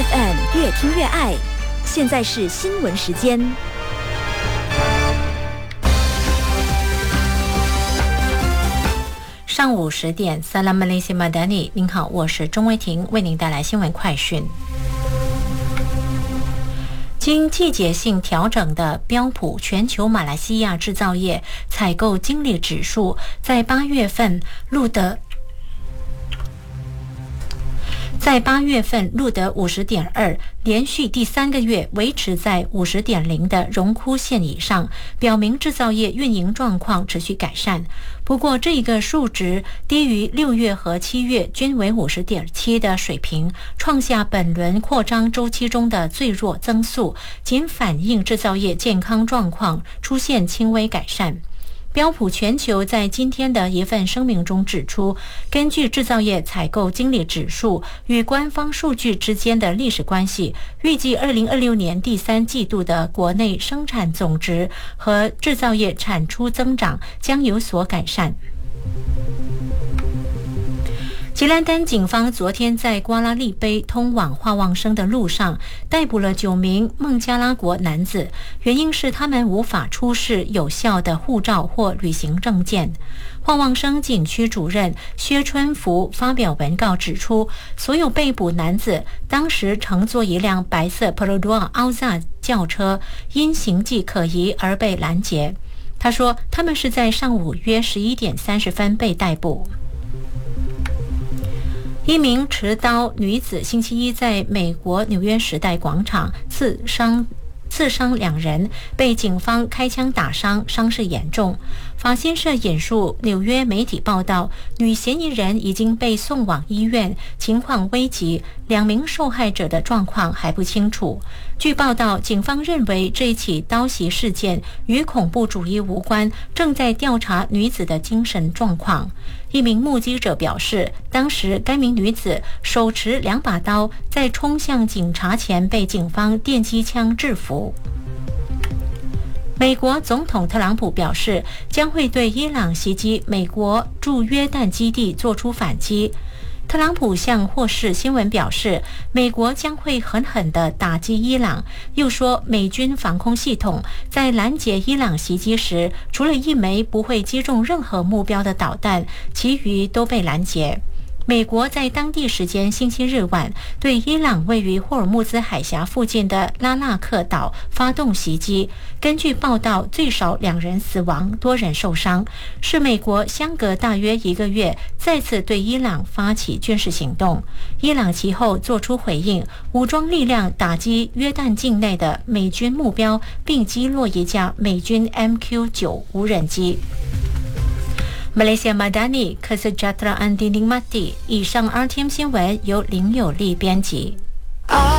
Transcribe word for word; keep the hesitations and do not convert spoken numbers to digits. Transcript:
F M 越听越爱。现在是新闻时间。 上午十点 Salam Malaysia Madani， 您好，我是钟威婷，为您带来新闻快讯。经季节性调整的标普全球马来西亚制造业采购经理指数在八月份录得在八月份录得 五十点二， 连续第三个月维持在 五十点零 的荣枯线以上，表明制造业运营状况持续改善。不过这个数值低于六月和七月均为 五十点七 的水平，创下本轮扩张周期中的最弱增速，仅反映制造业健康状况出现轻微改善。标普全球在今天的一份声明中指出，根据制造业采购经理指数与官方数据之间的历史关系，预计二零二六年第三季度的国内生产总值和制造业产出增长将有所改善。吉兰丹警方昨天在瓜拉利贝通往化旺生的路上逮捕了九名孟加拉国男子，原因是他们无法出示有效的护照或旅行证件。化旺生警区主任薛春福发表文告指出，所有被捕男子当时乘坐一辆白色 Perodua Alza 轿车，因行迹可疑而被拦截。他说，他们是在上午约十一点三十分被逮捕。一名持刀女子星期一在美国纽约时代广场刺伤刺伤两人，被警方开枪打伤，伤势严重。法新社引述纽约媒体报道，女嫌疑人已经被送往医院，情况危急，两名受害者的状况还不清楚。据报道，警方认为这一起刀袭事件与恐怖主义无关，正在调查女子的精神状况。一名目击者表示，当时该名女子手持两把刀，在冲向警察前被警方电击枪制服。美国总统特朗普表示，将会对伊朗袭击美国驻约旦基地做出反击。特朗普向霍士新闻表示，美国将会狠狠地打击伊朗，又说美军防空系统在拦截伊朗袭击时，除了一枚不会击中任何目标的导弹，其余都被拦截。美国在当地时间星期日晚对伊朗位于霍尔木兹海峡附近的拉纳克岛发动袭击，根据报道，最少两人死亡，多人受伤，是美国相隔大约一个月再次对伊朗发起军事行动。伊朗其后作出回应，武装力量打击约旦境内的美军目标，并击落一架美军 M Q 九 无人机。Malaysia Madani Kesejahteraan dinikmati。以上 R T M 新闻由林有利编辑。